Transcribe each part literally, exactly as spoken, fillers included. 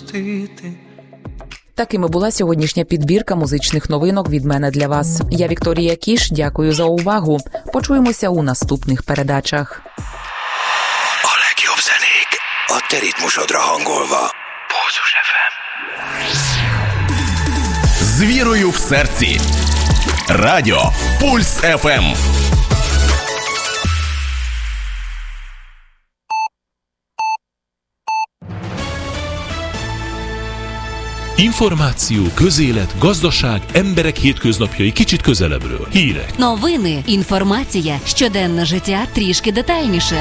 відпустити. Такими була сьогоднішня підбірка музичних новинок від мене для вас. Я Вікторія Кіш, дякую за увагу. Почуємося у наступних передачах. A legjobb zenék a te ritmusodra hangolva. Pulzus еф ем. З вірою в серці. Радіо Пульс еф ем. Információ, közélet, gazdaság, emberek hétköznapjai kicsit közelebbről. Hírek. Новини, інформація, щоденне життя трішки детальніше.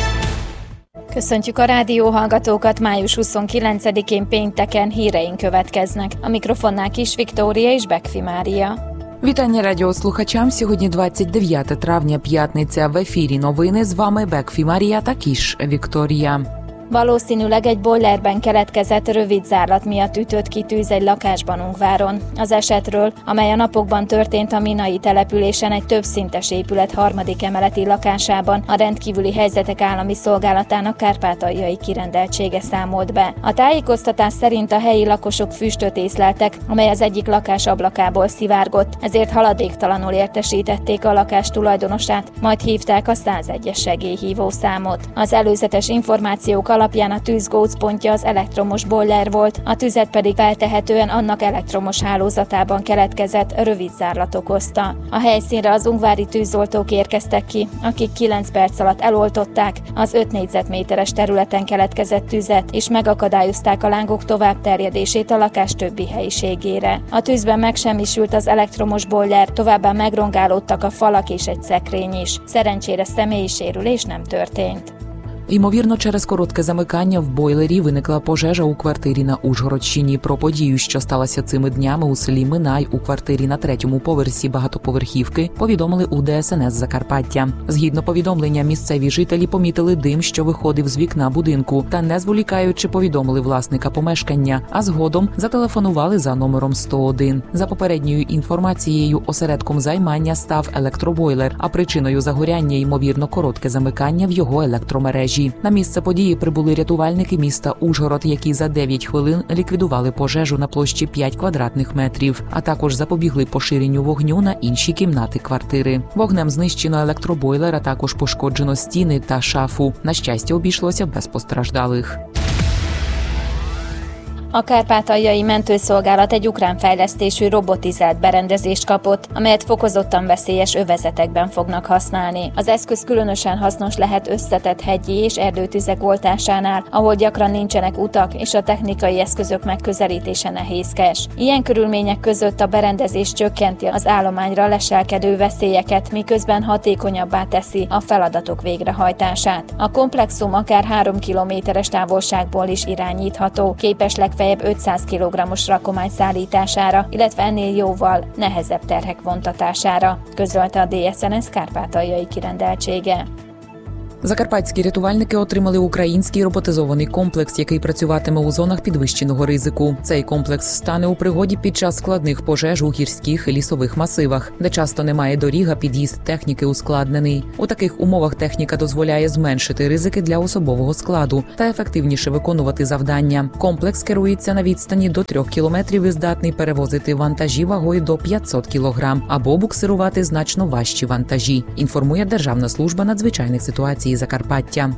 Köszöntjük a rádióhallgatókat, május huszonkilencedikén pénteken híreink következnek. A mikrofonnál Kis Viktória és Bekfi Mária. Вітання радіослухачам. Сьогодні двадцять дев'яте травня, п'ятниця. В ефірі новини. З вами Бекфі Марія та Кіш Вікторія. Valószínűleg egy boilerben keletkezett rövid zárlat miatt ütött ki tűz egy lakásban Ungváron. Az esetről, amely a napokban történt a minai településen egy többszintes épület harmadik emeleti lakásában, a rendkívüli helyzetek állami szolgálatának kárpátaljai kirendeltsége számolt be. A tájékoztatás szerint a helyi lakosok füstöt észleltek, amely az egyik lakás ablakából szivárgott, ezért haladéktalanul értesítették a lakás tulajdonosát, majd hívták a százegyes segélyhívó számot. Az előzetes információk alapján a tűz gócpontja az elektromos boiler volt, a tüzet pedig feltehetően annak elektromos hálózatában keletkezett rövid zárlat okozta. A helyszínre az ungvári tűzoltók érkeztek ki, akik kilenc perc alatt eloltották az öt négyzetméteres területen keletkezett tüzet, és megakadályozták a lángok tovább terjedését a lakás többi helyiségére. A tűzben megsemmisült az elektromos boiler, továbbá megrongálódtak a falak és egy szekrény is. Szerencsére személyi sérülés nem történt. Ймовірно, через коротке замикання в бойлері виникла пожежа у квартирі на Ужгородщині. Про подію, що сталася цими днями у селі Минай у квартирі на третьому поверсі багатоповерхівки, повідомили у де ес ен ес Закарпаття. Згідно повідомлення, місцеві жителі помітили дим, що виходив з вікна будинку, та не зволікаючи повідомили власника помешкання, а згодом зателефонували за номером сто один. За попередньою інформацією, осередком займання став електробойлер, а причиною загоряння, ймовірно, коротке замикання в його електромережі. На місце події прибули рятувальники міста Ужгород, які за дев'ять хвилин ліквідували пожежу на площі п'ять квадратних метрів, а також запобігли поширенню вогню на інші кімнати квартири. Вогнем знищено електробойлер, а також пошкоджено стіни та шафу. На щастя, обійшлося без постраждалих. A kárpátaljai mentőszolgálat egy ukrán fejlesztésű robotizált berendezést kapott, amelyet fokozottan veszélyes övezetekben fognak használni. Az eszköz különösen hasznos lehet összetett hegyi és erdőtüzek oltásánál, ahol gyakran nincsenek utak és a technikai eszközök megközelítése nehézkes. Ilyen körülmények között a berendezés csökkenti az állományra leselkedő veszélyeket, miközben hatékonyabbá teszi a feladatok végrehajtását. A komplexum akár három kilométeres távolságból is irányítható, képes legfeljebb ötszáz kilogrammos rakomány szállítására, illetve ennél jóval nehezebb terhek vontatására, közölte a dé es en es kárpátaljai kirendeltsége. Закарпатські рятувальники отримали український роботизований комплекс, який працюватиме у зонах підвищеного ризику. Цей комплекс стане у пригоді під час складних пожеж у гірських і лісових масивах, де часто немає доріг, а під'їзд техніки ускладнений. У таких умовах техніка дозволяє зменшити ризики для особового складу та ефективніше виконувати завдання. Комплекс керується на відстані до трьох кілометрів і здатний перевозити вантажі вагою до п'ятсот кілограм або буксирувати значно важчі вантажі, інформує Державна служба надзвичайних ситуацій Закарпаття.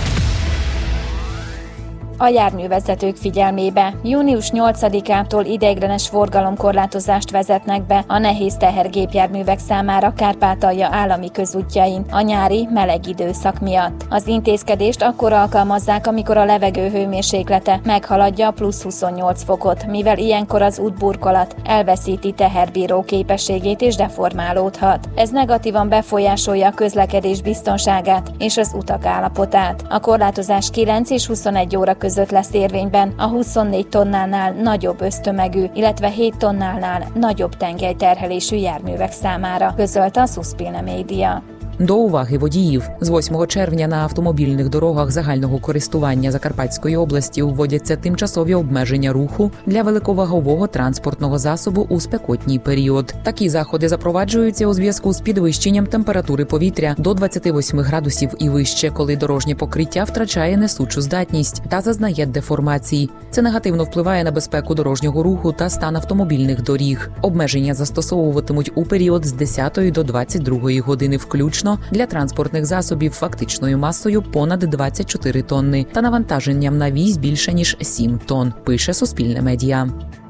A járművezetők figyelmébe június nyolcadikától ideiglenes forgalomkorlátozást vezetnek be a nehéz tehergépjárművek számára Kárpátalja állami közútjain a nyári meleg időszak miatt. Az intézkedést akkor alkalmazzák, amikor a levegő hőmérséklete meghaladja a plusz huszonnyolc fokot, mivel ilyenkor az útburkolat elveszíti teherbíró képességét és deformálódhat. Ez negatívan befolyásolja a közlekedés biztonságát és az utak állapotát. A korlátozás kilenc és huszonegy óra között lesz érvényben a huszonnégy tonnánál nagyobb össztömegű, illetve hét tonnánál nagyobb tengelyterhelésű járművek számára, közölte a Suspilne Média. До уваги водіїв. З восьмого червня на автомобільних дорогах загального користування Закарпатської області вводяться тимчасові обмеження руху для великовагового транспортного засобу у спекотній період. Такі заходи запроваджуються у зв'язку з підвищенням температури повітря до двадцяти восьми градусів і вище, коли дорожнє покриття втрачає несучу здатність та зазнає деформацій. Це негативно впливає на безпеку дорожнього руху та стан автомобільних доріг. Обмеження застосовуватимуть у період з десятої до двадцять другої години включно для транспортних засобів фактичною масою понад двадцять чотири тонни та навантаженням на вісь більше ніж сім тонн, пише Суспільне медіа.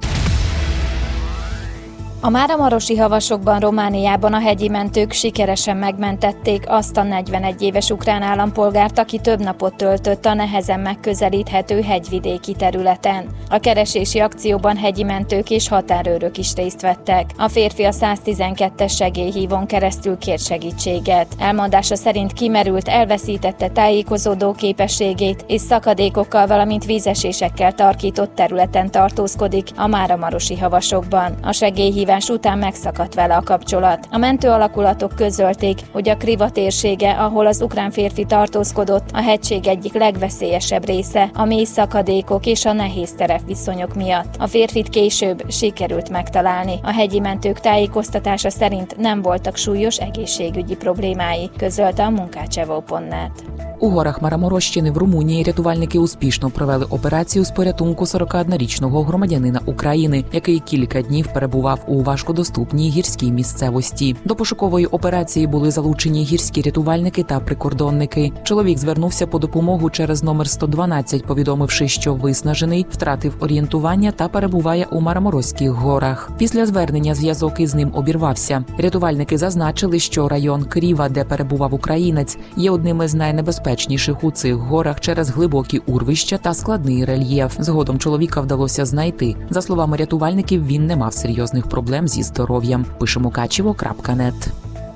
A Máramarosi havasokban, Romániában a hegyi mentők sikeresen megmentették azt a negyvenegy éves ukrán állampolgárt, aki több napot töltött a nehezen megközelíthető hegyvidéki területen. A keresési akcióban hegyi mentők és határőrök is részt vettek. A férfi a száztizenkettes segélyhívón keresztül kért segítséget. Elmondása szerint kimerült, elveszítette tájékozódó képességét, és szakadékokkal, valamint vízesésekkel tarkított területen tartózkodik a Máramarosi havasokban. A segélyhívás után megszakadt vele a kapcsolat. A mentő alakulatok közölték, hogy a Kriva térsége, ahol az ukrán férfi tartózkodott, a hegység egyik legveszélyesebb része, a mély szakadékok és a nehéz terepviszonyok miatt. A férfit később sikerült megtalálni. A hegyi mentők tájékoztatása szerint nem voltak súlyos egészségügyi problémái, közölte a munkácsevó pont net. У горах Мараморощини в Румунії рятувальники успішно провели операцію з порятунку сорокаоднорічного громадянина України, який кілька днів перебував у важкодоступній гірській місцевості. До пошукової операції були залучені гірські рятувальники та прикордонники. Чоловік звернувся по допомогу через номер сто дванадцять, повідомивши, що виснажений, втратив орієнтування та перебуває у Мараморозьких горах. Після звернення зв'язок із ним обірвався. Рятувальники зазначили, що район Кріва, де перебував українець, є одним із найнебезпечніших у цих горах через глибокі урвища та складний рельєф. Згодом чоловіка вдалося знайти. За словами рятувальників, він не мав серйозних проблем зі здоров'ям. Пише мукачево крапка нет.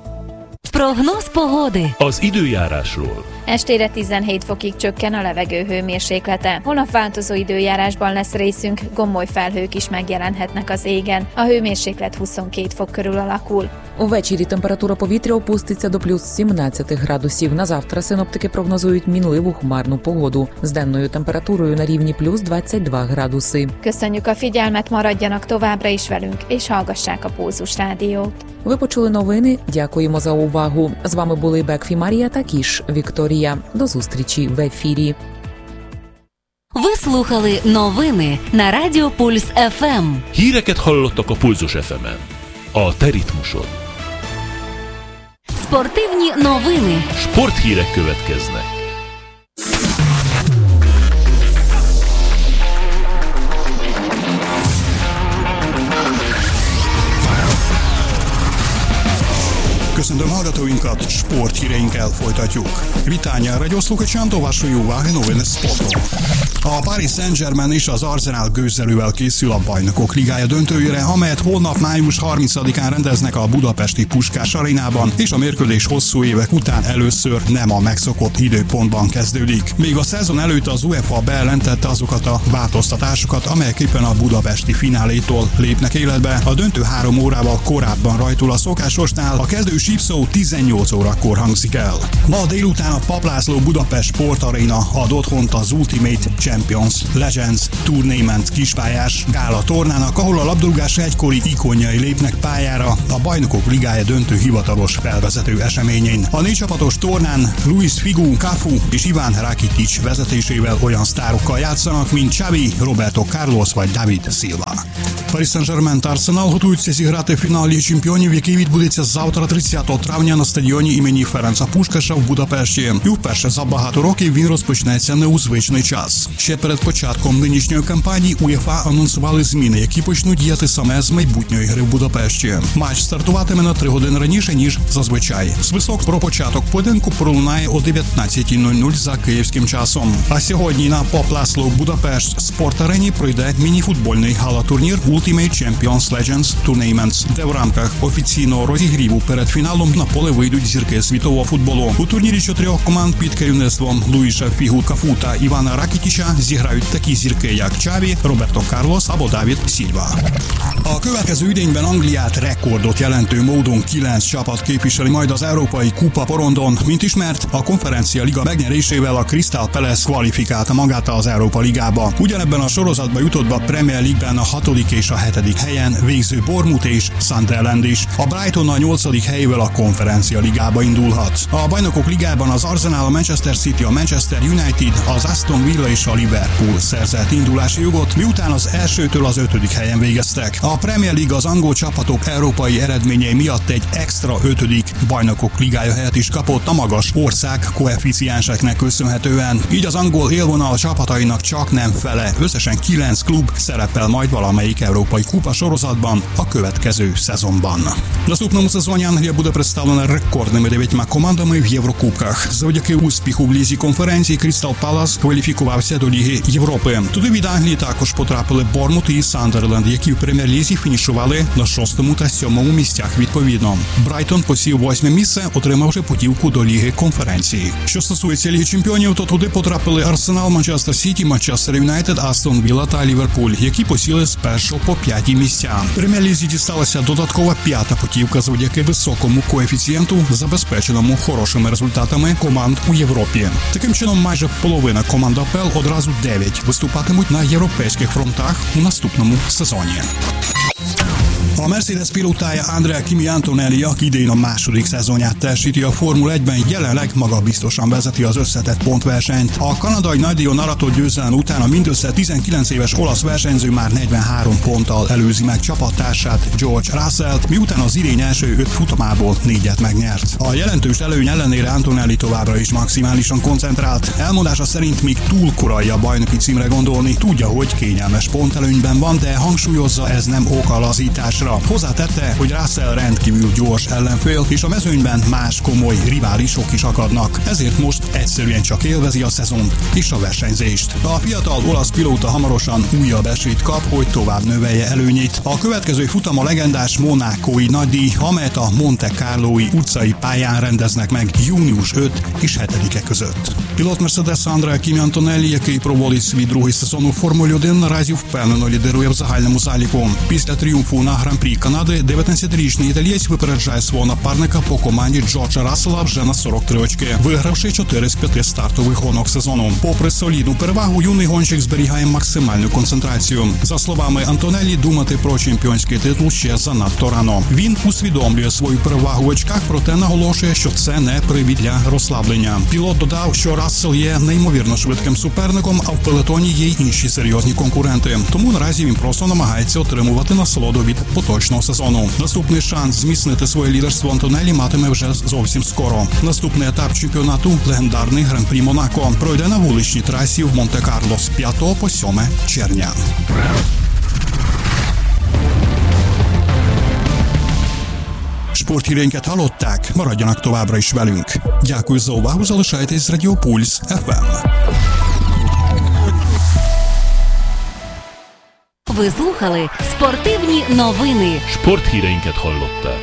Прогноз pогоди. Az időjárásról. Estére tizenhét fokig csökken a levegő hőmérséklete. Holnap változó időjárásban lesz részünk, gomoly felhők is megjelenhetnek az égen. A hőmérséklet huszonkét fok körül alakul. Увечері температура повітря опуститься до плюс сімнадцять градусів. На завтра синоптики прогнозують мінливу хмарну погоду з денною температурою на рівні плюс двадцять два градуси. Köszönjük a figyelmet, maradjanak továbbra is velünk, és hallgassák a Pulzus Rádiót. Ви почули новини. Дякуємо за увагу. З вами були Бекфі Марія та Кіш Вікторія. До зустрічі в ефірі. Ви слухали новини на Радіо Пульс еф ем. Híreket hallottak a Pulzus еф ем-en. A te ritmusod. Спортивні новини. Sporthírek következnek. Köszöntöm hallgatóinkat, sporthíreinkkel folytatjuk. Вітання радіослухачам, до вашої уваги новини спорту. A Paris Saint-Germain és az Arsenal gőzzelővel készül a Bajnokok Ligája döntőjére, amelyet holnap május harmincadikán rendeznek a budapesti Puskás Arénában, és a mérkőzés hosszú évek után először nem a megszokott időpontban kezdődik. Még a szezon előtt az UEFA bejelentette azokat a változtatásokat, amelyek éppen a budapesti finálétól lépnek életbe. A döntő három órával korábban rajtul a szokásosnál, a kezdő sípszó tizennyolc órakor hangzik el. Ma délután a Papp László Budapest Sport Arena ad otthont az Ultimate Champions Legends Tournament kispályás gála tornának, ahol a labdarúgás egykori ikonjai lépnek pályára a Bajnokok Ligája döntő hivatalos felvezető eseményén. A négy csapatos tornán Luis Figo, Cafu és Iván Rakitic vezetésével olyan sztárokkal játszanak, mint Xavi, Roberto Carlos vagy David Silva. Paris Saint-Germain та Арсенал готуються зіграти фінал Ліги Чемпіонів, який відбудеться завтра, тридцятого травня, на стадіоні імені Ференца Пушкаша в Будапешті. І вперше за багато років він розпочнеться не у звичний час. Ще перед початком нинішньої кампанії УЄФА анонсували зміни, які почнуть діяти саме з майбутньої гри в Будапешті. Матч стартуватиме на три години раніше, ніж зазвичай. Свисток про початок поєдинку пролунає о дев'ятнадцятій нуль нуль за київським часом. А сьогодні на Papp László Budapest Sport Arені пройде міні-футбольний гала-турнір Ultimate Champions Legends Tournaments, де в рамках офіційного розігріву перед фіналом сталом на поле вийдуть зірки світового футболу. У турнірі чотирьох команд під керівництвом Луїша Фігу Кафу та Івана Ракітіча зіграють такі зірки, як Xavi, Roberto Carlos або David Silva. A következő idényben Angliát rekordot jelentő módon kilenc csapat képviseli majd az Európai Kupa porondon. Mint ismert, a Konferencia Liga megnyerésével a Crystal Palace kvalifikálta magát az Európa Ligába. Ugyanebben a sorozatba jutott be a Premier League-ben a hatodik és a hetedik helyen végző Bournemouth és Sunderland is. A Brighton a nyolcadik helyével a Konferencia Ligába indulhat. A Bajnokok Ligában az Arsenal, a Manchester City, a Manchester United, az Aston Villa és a Liverpool szerzett indulási jogot, miután az elsőtől az ötödik helyen végeztek. A Premier League az angol csapatok európai eredményei miatt egy extra ötödik Bajnokok Ligája helyet is kapott a magas ország koeficienseknek köszönhetően. Így az angol élvonal csapatainak csak nem fele, összesen kilenc klub szerepel majd valamelyik európai kupa sorozatban a következő szezonban. Наступному сезоні Англія буде представлена рекордними дев'ятьма командами в Єврокубках. Завдяки успіху в лізі конференції Crystal Palace кваліфікувався до Ліги Європи. Туди від Англії також потрапили Борнмут і Сандерленд, які в прем'єр-лізі фінішували на шостому та сьомому місцях відповідно. Брайтон посів восьме місце, отримавши путівку до Ліги конференції. Що стосується Ліги чемпіонів, то туди потрапили Арсенал, Манчестер Сіті, Манчестер Юнайтед, Астон Вілла та Ліверпуль, які посіли з першого по п'яті місця. Прем'єр-лізі дісталася додаткова п'ята путівка завдяки високому коефіцієнту, забезпеченому хорошими результатами команд у Європі. Таким чином, майже половина команд АПЛ, одразу дев'ять, виступатимуть на європейських фронтах у наступному сезоні. A Mercedes pilótája Andrea Kimi Antonelli, aki idén a második szezonját teljesíti a Formula egyben, jelenleg magabiztosan vezeti az összetett pontversenyt. A kanadai nagydíjon aratott győzelem után a mindössze tizenkilenc éves olasz versenyző már negyvenhárom ponttal előzi meg csapattársát, George Russellt, miután az idény első öt futamából négyet megnyert. A jelentős előny ellenére Antonelli továbbra is maximálisan koncentrált. Elmondása szerint még túl korai a bajnoki címre gondolni, tudja, hogy kényelmes pontelőnyben van, de hangsúlyozza, ez nem ok a lazításra. Hozzátette, hogy Russell rendkívül gyors ellenfél, és a mezőnyben más komoly riválisok is akadnak. Ezért most egyszerűen csak élvezi a szezont és a versenyzést. A fiatal olasz pilóta hamarosan újabb esélyt kap, hogy tovább növelje előnyét. A következő futam a legendás monákói nagydíj, amelyet a Monte Carlói utcai pályán rendeznek meg június ötödike és hetedike között. Pilot Mercedes Andrea Kimi Antonelli, який проводить свій другий сезон у Формулі один, наразі впевнено лідирує в загальному заліку. Після тріумфу на Гран-прі Канади дев'ятнадцятирічний італієць випереджає свого напарника по команді Джорджа Рассела вже на сорок три очки, вигравши чотири з п'яти стартових гонок сезону. Попри солідну перевагу, юний гонщик зберігає максимальну концентрацію. За словами Антонеллі, думати про чемпіонський титул ще занадто рано. Він усвідомлює свою перевагу в очках, проте наголошує, що це не привід для розслаблення. Пілот додав, що Рассел є неймовірно швидким суперником, а в пелетоні є й інші серйозні конкуренти. Тому наразі він просто намагається отримувати насолоду від поточного сезону. Наступний шанс зміцнити своє лідерство Антонеллі матиме вже зовсім скоро. Наступний етап чемпіонату – легендарний Гран-прі Монако. Пройде на вуличній трасі в Монте-Карло з p'ятого по сьоме червня. Sporthíreinket hallották, maradjanak továbbra is velünk. Дякую за увагу, залишайтесь з Радіо Пульс еф ем. Ви слухали спортивні новини. Sporthíreinket hallották.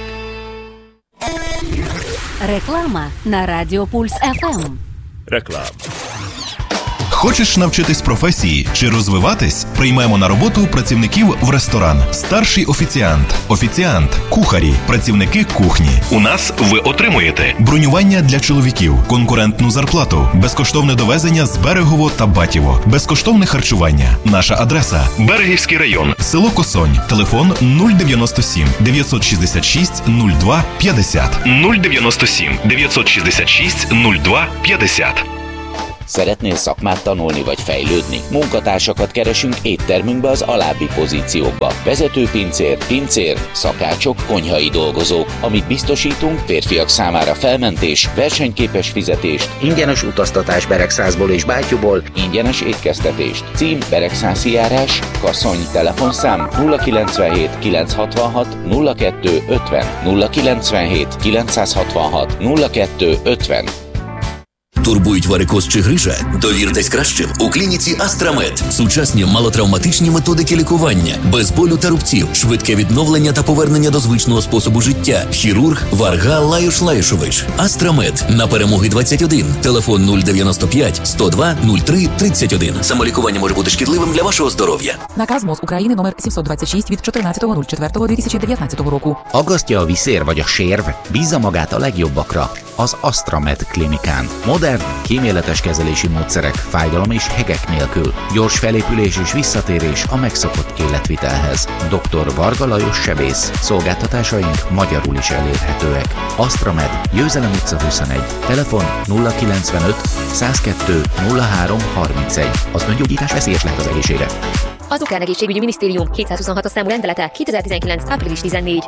Реклама на Радіо Пульс еф ем. Реклама. Хочеш навчитись професії чи розвиватись? Приймемо на роботу працівників в ресторан. Старший офіціант, офіціант, кухарі, працівники кухні. У нас ви отримуєте бронювання для чоловіків, конкурентну зарплату, безкоштовне довезення з Берегово та Батіво, безкоштовне харчування. Наша адреса – Берегівський район, село Косонь, телефон нуль дев'яносто сім дев'ятсот шістдесят шість нуль два п'ятдесят. нуль дев'яносто сім дев'ятсот шістдесят шість нуль два п'ятдесят. Szeretnél szakmát tanulni vagy fejlődni? Munkatársakat keresünk éttermünkbe az alábbi pozíciókba. Vezetőpincér, pincér, szakácsok, konyhai dolgozók. Amit biztosítunk, férfiak számára felmentés, versenyképes fizetést, ingyenes utaztatás Beregszászból és Bátyúból, ingyenes étkeztetést. Cím Beregszászi járás, Kaszony, telefonszám nulla kilencvenhét kilencszázhatvanhat nulla kettő ötven nulla kilencvenhét kilencszázhatvanhat nulla kettő ötven. Турбують варикоз чи грижа? Довіртесь кращим у клініці Астрамед. Сучасні малотравматичні методики лікування, без болю та рубців, швидке відновлення та повернення до звичного способу життя. Хірург Варга Лаюш Лаюшович. Астрамед. На Перемоги двадцять один. Телефон нуль дев'яносто п'ять сто два нуль три тридцять один. Самолікування може бути шкідливим для вашого здоров'я. Наказ МОЗ України номер сімсот двадцять шість від чотирнадцятого четвертого дві тисячі дев'ятнадцятого року. Aggasztja a viszér vagy a sérv? Bízza magát a legjobbakra. Az Astramed klinikán. Modern, kíméletes kezelési módszerek, fájdalom és hegek nélkül. Gyors felépülés és visszatérés a megszokott életvitelhez. doktor Varga Lajos sebész. Szolgáltatásaink magyarul is elérhetőek. Astramed, Győzelem utca huszonegy. Telefon nulla kilencvenöt százkettő nulla három harmincegy. Az öngyógyítás veszélyes lehet az egészségre. Az Ukrán Egészségügyi Minisztérium hétszázhuszonhat számú rendelete kétezer-tizenkilenc. április tizennégy.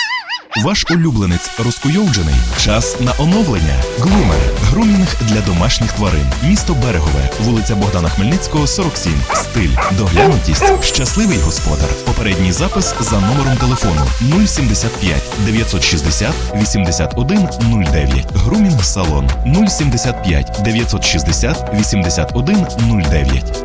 Ваш улюбленець розкуйовджений? Час на оновлення. Глумер. Грумінг для домашніх тварин. Місто Берегове. Вулиця Богдана Хмельницького, сорок сім. Стиль. Доглянутість. Щасливий господар. Попередній запис за номером телефону нуль сімдесят п'ять дев'ятсот шістдесят вісімдесят один нуль дев'ять. Грумінг салон нуль сімдесят п'ять дев'ятсот шістдесят вісімдесят один нуль дев'ять.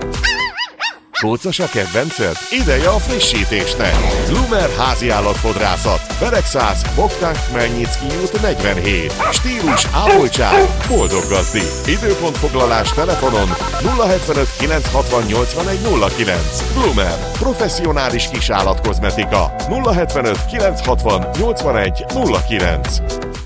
Kócos a kedvenced? Ideje a frissítésnek! Glumer háziállatfodrászat. Beregszász, Bogdán Khmelnycki út negyvenhét. Stílus, ápoltság, boldog gazdi. Időpontfoglalás telefonon nulla hetvenöt kilencszázhatvan nyolcvanegy nulla kilenc. Glumer. Professzionális kisállatkozmetika. nulla hetvenöt kilencszázhatvan nyolcvanegy nulla kilenc.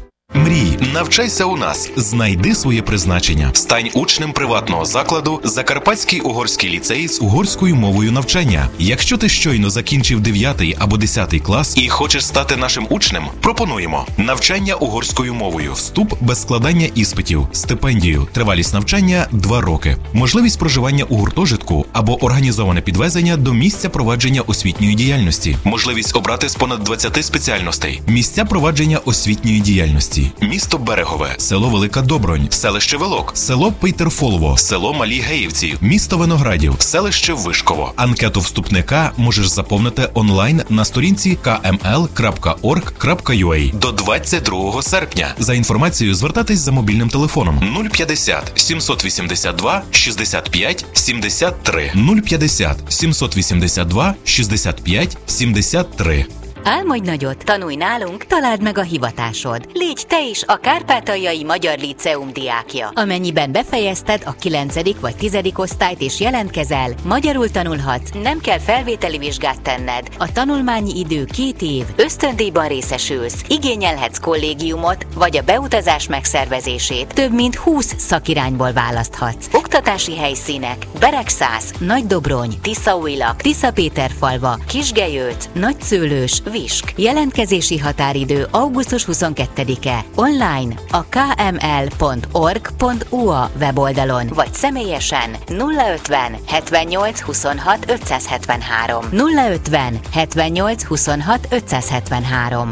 Мрій, навчайся у нас, знайди своє призначення. Стань учнем приватного закладу Закарпатський угорський ліцей з угорською мовою навчання. Якщо ти щойно закінчив дев'ятий або десятий клас і хочеш стати нашим учнем, пропонуємо навчання угорською мовою, вступ без складання іспитів, стипендію, тривалість навчання – два роки, можливість проживання у гуртожитку або організоване підвезення до місця провадження освітньої діяльності, можливість обрати з понад двадцяти спеціальностей, місця провадження освітньої діяльності. Місто Берегове, село Велика Добронь, селище Велок, село Пейтерфолово, село Малі Геївці, місто Виноградів, селище Вишково. Анкету вступника можеш заповнити онлайн на сторінці ка ем ел крапка орг крапка ю а до двадцять другого серпня. За інформацією звертатись за мобільним телефоном нуль п'ятдесят сімсот вісімдесят два шістдесят п'ять сімдесят три нуль п'ятдесят сімсот вісімдесят два шістдесят п'ять сімдесят три. Álmodj nagyot, tanulj nálunk, találd meg a hivatásod. Légy te is a Kárpátaljai Magyar Líceum diákja. Amennyiben befejezted a kilencedik vagy tizedik osztályt és jelentkezel, magyarul tanulhatsz, nem kell felvételi vizsgát tenned. A tanulmányi idő két év, ösztöndíjban részesülsz, igényelhetsz kollégiumot vagy a beutazás megszervezését. Több mint húsz szakirányból választhatsz. Oktatási helyszínek: Beregszász, Nagydobrony, Tiszaújlak, Tiszapéterfalva, Kisgelyölc, Nagyszőlős, Visk. Jelentkezési határidő augusztus huszonkettedike. Online a ká em el pont org pont u a weboldalon, vagy személyesen nulla ötven hetvennyolc huszonhat ötszázhetvenhárom nulla ötven hetvennyolc huszonhat ötszázhetvenhárom.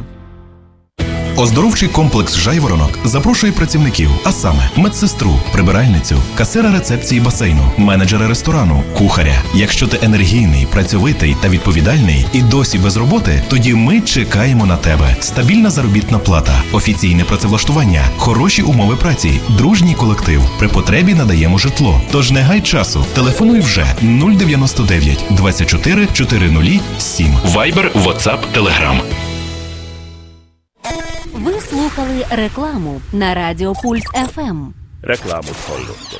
Оздоровчий комплекс «Жайворонок» запрошує працівників, а саме медсестру, прибиральницю, касира рецепції басейну, менеджера ресторану, кухаря. Якщо ти енергійний, працьовитий та відповідальний і досі без роботи, тоді ми чекаємо на тебе. Стабільна заробітна плата, офіційне працевлаштування, хороші умови праці, дружній колектив. При потребі надаємо житло. Тож не гай часу. Телефонуй вже нуль дев'яносто дев'ять двадцять чотири чотиридесят сім. Вайбер, Ватсап, Телеграм. Ви слухали рекламу на Радіо Пульс еф ем. Reklámot hallottak.